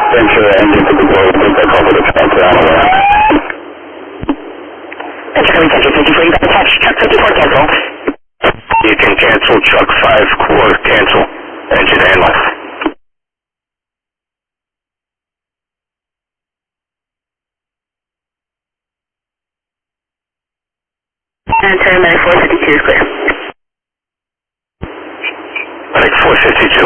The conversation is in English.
Ventura engine to the door, take that call for the transfer on the way. Ventura Central 54, you got the touch. Truck 54 cancel. You can cancel truck 5 core, cancel. Engine handle. And turn medic 452 is clear. Medic 452